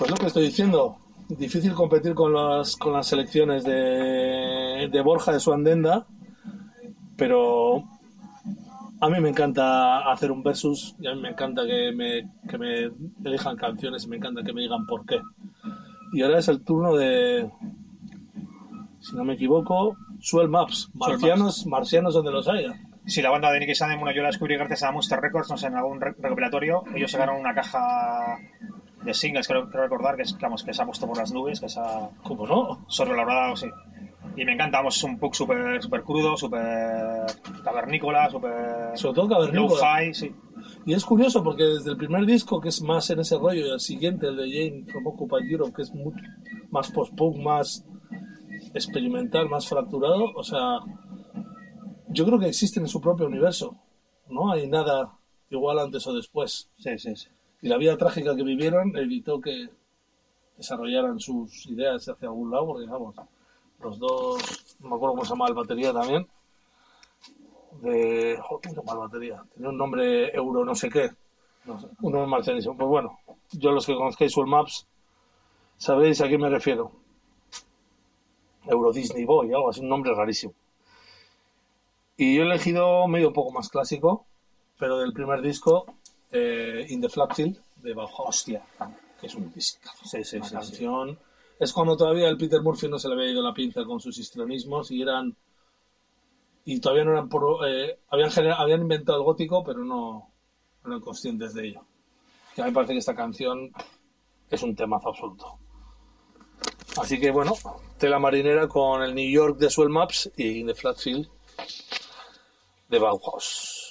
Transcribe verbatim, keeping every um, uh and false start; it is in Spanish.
Pues lo que estoy diciendo, difícil competir con las con las selecciones de, de Borja de Suandenda, pero a mí me encanta hacer un versus y a mí me encanta que me, que me elijan canciones y me encanta que me digan por qué. Y ahora es el turno de, si no me equivoco, Swell Maps, marcianos, marcianos donde los haya. Sí, la banda de Nicky Sandem, bueno, yo la descubrí gracias a Monster Records, no sé, en algún recopilatorio. Ellos sacaron una caja de singles, creo, creo recordar, que, es, vamos, que se ha puesto por las nubes, que se ha... ¿Cómo no? Sobrevalorado, sí. Y me encanta, vamos, es un punk súper super crudo, súper cavernícola, súper... Sobre todo cavernícola. Lo-fi, sí. Y es curioso porque desde el primer disco, que es más en ese rollo, y el siguiente, el de Jane from Occupied Europe, que es muy, más post-punk, más experimental, más fracturado, o sea, yo creo que existen en su propio universo. No hay nada igual antes o después. Sí, sí, sí. Y la vida trágica que vivieron evitó que desarrollaran sus ideas hacia algún lado, porque, vamos, los dos, no me acuerdo cómo se llama el batería también, de... Joder, ¿cómo se llama el batería? Tenía un nombre euro no sé qué. No sé, un nombre marcianísimo. Pues bueno, yo los que conozcáis Swell Maps sabéis a quién me refiero. Euro Disney Boy, algo así, un nombre rarísimo. Y yo he elegido medio un poco más clásico, pero del primer disco, eh, In the Flatfield, de Bauhaus. Hostia. Que es un disco. Sí, sí, Una sí, canción. Sí. Es cuando todavía el Peter Murphy no se le había ido la pinza con sus histrionismos y eran. Y todavía no eran. Por, eh, habían, gener, habían inventado el gótico, pero no, no eran conscientes de ello. Y a mí me parece que esta canción es un temazo absoluto. Así que bueno, tela marinera con el New York de Swell Maps y In the Flatfield de Bauhaus.